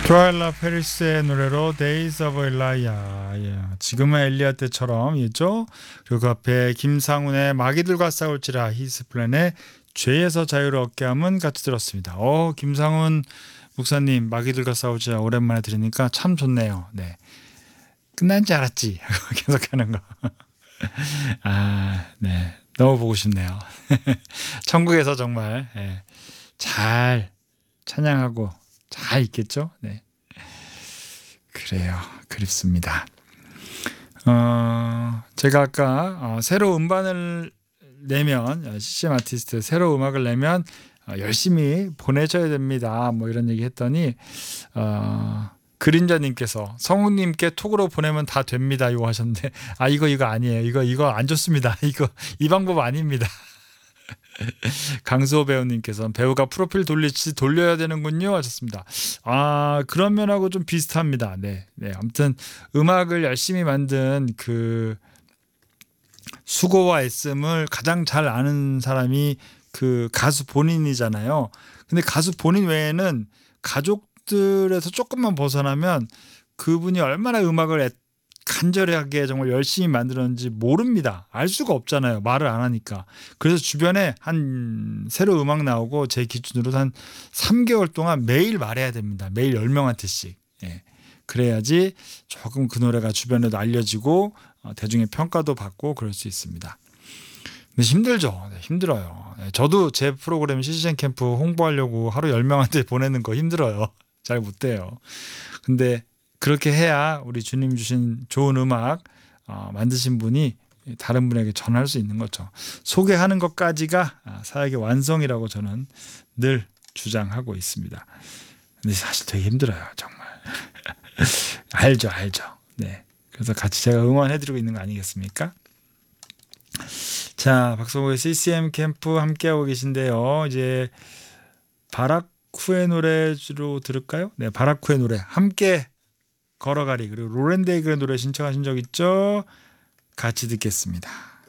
트와일라 페리스의 노래로 Days of Elijah. 예. 지금은 엘리야 때처럼 이죠. 그리고 그 앞에 김상훈의 마귀들과 싸울지라 히스플랜의 죄에서 자유를 얻게 함은 같이 들었습니다. 김상훈 목사님 마귀들과 싸울지라 오랜만에 들으니까 참 좋네요. 네. 끝난 줄 알았지. 계속하는 거. 네. 너무 보고 싶네요. 천국에서 정말 잘 찬양하고 잘 있겠죠? 네. 그래요. 그립습니다. 제가 아까 새로 음반을 내면 CCM 아티스트 새로 음악을 내면 열심히 보내줘야 됩니다. 뭐 이런 얘기 했더니 그림자님께서 성우님께 톡으로 보내면 다 됩니다. 이거 하셨는데 이거 아니에요. 이거 안 좋습니다. 이 방법 아닙니다. 강수호 배우님께서는 배우가 프로필 돌리듯이 돌려야 되는군요 하셨습니다. 그런 면하고 좀 비슷합니다. 네. 아무튼 음악을 열심히 만든 그 수고와 애씀을 가장 잘 아는 사람이 그 가수 본인이잖아요. 근데 가수 본인 외에는 가족들에서 조금만 벗어나면 그분이 얼마나 음악을 간절하게 정말 열심히 만들었는지 모릅니다. 알 수가 없잖아요. 말을 안 하니까. 그래서 주변에 새로 음악 나오고 제 기준으로 한 3개월 동안 매일 말해야 됩니다. 매일 10명한테씩. 예. 그래야지 조금 그 노래가 주변에도 알려지고 대중의 평가도 받고 그럴 수 있습니다. 근데 힘들죠. 네, 힘들어요. 저도 제 프로그램 시즌 캠프 홍보하려고 하루 10명한테 보내는 거 힘들어요. 잘 못 돼요. 근데 그렇게 해야 우리 주님 주신 좋은 음악 만드신 분이 다른 분에게 전할 수 있는 거죠. 소개하는 것까지가 사역의 완성이라고 저는 늘 주장하고 있습니다. 근데 사실 되게 힘들어요. 정말. 알죠. 네. 그래서 같이 제가 응원해드리고 있는 거 아니겠습니까? 자, 박성호의 CCM 캠프 함께하고 계신데요. 이제 바라쿠의 노래로 들을까요? 네, 바라쿠의 노래 함께 걸어가리. 그리고 로렌데이글의 노래 신청하신 적 있죠? 같이 듣겠습니다.